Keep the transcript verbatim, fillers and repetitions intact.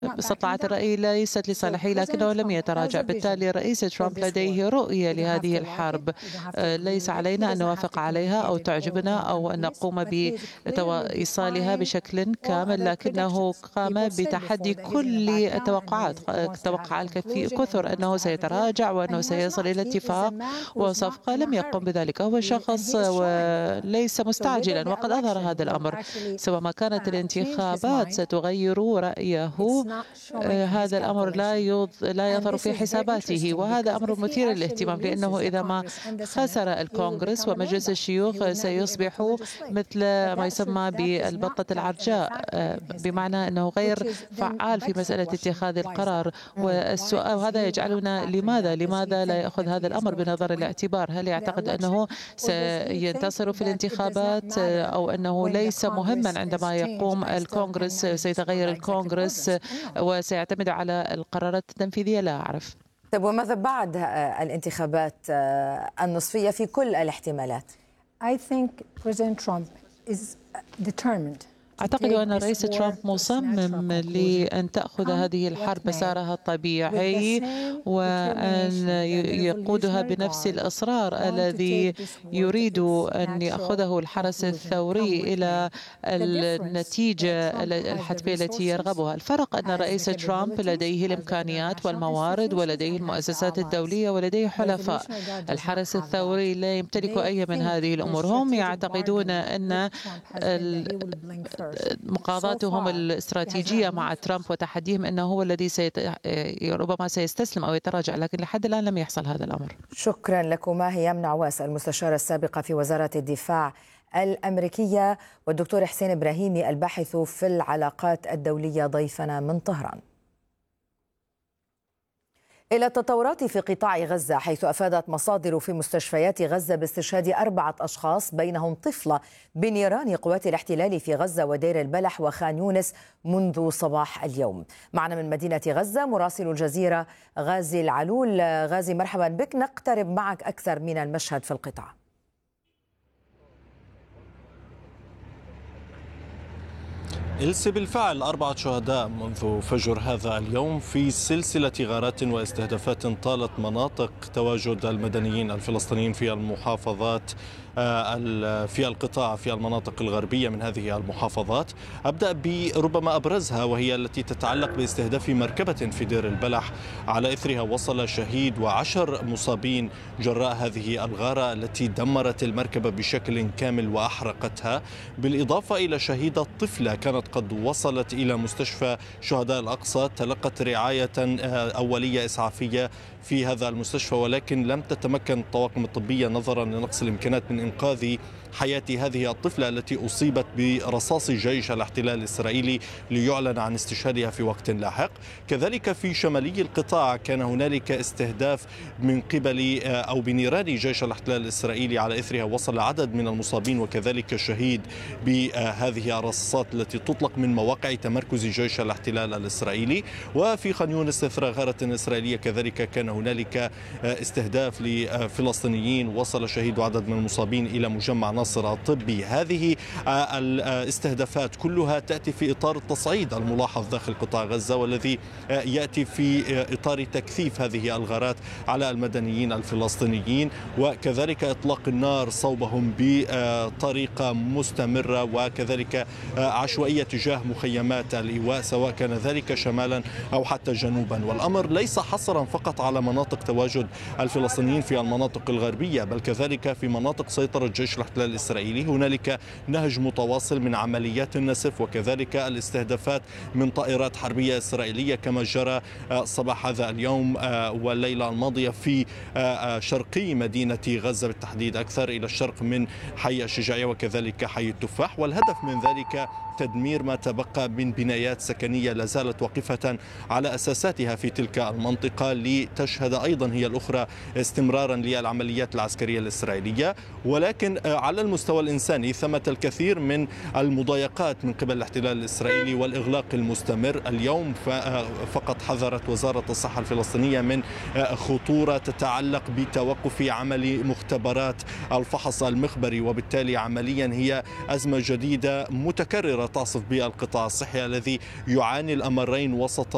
استطلاعات الرأي ليست لصالحه لكنه لم يتراجع. بالتالي الرئيس ترامب لديه رؤية لهذه الحرب، ليس علينا أن نوافق عليها أو تعجبنا أو أن نقوم بإيصالها بشكل كامل، لكنه قام بتحدي كل التوقعات. توقع الكثير أنه سيتراجع وأنه سيصل إلى اتفاق وصفقة، لم يقم بذلك. هو شخص وليس مستعجلا وقد أظهر هذا الأمر. سواء ما كانت الانتخابات ستغير رأيه، هذا الأمر لا لا يظهر في حساباته، وهذا أمر مثير للاهتمام، لأنه إذا ما خسر الكونغرس ومجلس الشيوخ سيصبح مثل ما يسمى بالبطة العرجاء، بمعنى أنه غير فعال في مسألة اتخاذ القرار. والسؤال هذا يجعلنا لماذا لماذا لا يأخذ هذا الأمر بنظر الاعتبار؟ هل يعتقد أنه سينتصر في الانتخابات أو أنه ليس مهما عندما يقوم الكونغرس سيتغير الكونغرس وسيعتمد على القرارات التنفيذية؟ لا أعرف. طيب، وماذا بعد الانتخابات النصفية في كل الاحتمالات؟ I think President Trump is determined. أعتقد أن الرئيس ترامب مصمم لأن تأخذ هذه الحرب مسارها الطبيعي وأن يقودها بنفس الإصرار الذي يريد أن يأخذه الحرس الثوري إلى النتيجة الحتمية التي يرغبها. الفرق أن الرئيس ترامب لديه الإمكانيات والموارد ولديه المؤسسات الدولية ولديه حلفاء. الحرس الثوري لا يمتلك أي من هذه الأمور. هم يعتقدون أن مقاضاتهم الاستراتيجية مع ترامب وتحديهم أنه هو الذي سيت... ربما سيستسلم أو يتراجع، لكن لحد الآن لم يحصل هذا الأمر. شكرا لكما هيام نعواس المستشارة السابقة في وزارة الدفاع الأمريكية، والدكتور حسين إبراهيمي الباحث في العلاقات الدولية ضيفنا من طهران. إلى التطورات في قطاع غزة، حيث أفادت مصادر في مستشفيات غزة باستشهاد أربعة أشخاص بينهم طفلة بنيران قوات الاحتلال في غزة ودير البلح وخان يونس منذ صباح اليوم. معنا من مدينة غزة مراسل الجزيرة غازي العلول. غازي، مرحبا بك، نقترب معك أكثر من المشهد في القطاع. إلسي، بالفعل أربعة شهداء منذ فجر هذا اليوم في سلسلة غارات واستهدافات طالت مناطق تواجد المدنيين الفلسطينيين في المحافظات في القطاع في المناطق الغربية من هذه المحافظات. أبدأ بربما أبرزها وهي التي تتعلق باستهداف مركبة في دير البلح. على إثرها وصل شهيد وعشر مصابين جراء هذه الغارة التي دمرت المركبة بشكل كامل وأحرقتها، بالإضافة إلى شهيدة طفلة كانت قد وصلت إلى مستشفى شهداء الأقصى، تلقت رعاية أولية إسعافية في هذا المستشفى، ولكن لم تتمكن الطواقم الطبية نظرا لنقص الإمكانات من إنقاذ حياة هذه الطفلة التي أصيبت برصاص جيش الاحتلال الإسرائيلي ليعلن عن استشهادها في وقت لاحق. كذلك في شمالي القطاع كان هنالك استهداف من قبل أو بنيران جيش الاحتلال الإسرائيلي، على إثرها وصل عدد من المصابين وكذلك شهيد بهذه الرصاصات التي تطلق من مواقع تمركز جيش الاحتلال الإسرائيلي. وفي خان يونس إثر غارة إسرائيلية كذلك كان هنالك استهداف لفلسطينيين، وصل شهيد وعدد من المصابين إلى مجمع ناصر الطبي. هذه الاستهدافات كلها تأتي في إطار التصعيد الملاحظ داخل قطاع غزة، والذي يأتي في إطار تكثيف هذه الغارات على المدنيين الفلسطينيين، وكذلك إطلاق النار صوبهم بطريقة مستمرة، وكذلك عشوائية تجاه مخيمات الإيواء سواء كان ذلك شمالا أو حتى جنوبا. والأمر ليس حصرا فقط على مناطق تواجد الفلسطينيين في المناطق الغربية، بل كذلك في مناطق سيطرة جيش الاحتلال الإسرائيلي هنالك نهج متواصل من عمليات النسف وكذلك الاستهدافات من طائرات حربية إسرائيلية، كما جرى صباح هذا اليوم والليلة الماضية في شرقي مدينة غزة، بالتحديد أكثر إلى الشرق من حي الشجاعية وكذلك حي التفاح. والهدف من ذلك تدمير ما تبقى من بنايات سكنية لا زالت واقفة على أساساتها في تلك المنطقة، لتشهد أيضا هي الأخرى استمرارا للعمليات العسكرية الإسرائيلية. ولكن على المستوى الإنساني ثمة الكثير من المضايقات من قبل الاحتلال الإسرائيلي والإغلاق المستمر. اليوم فقط حذرت وزارة الصحة الفلسطينية من خطورة تتعلق بتوقف عمل مختبرات الفحص المخبري، وبالتالي عمليا هي أزمة جديدة متكررة تعصف بها القطاع الصحي الذي يعاني الأمرين وسط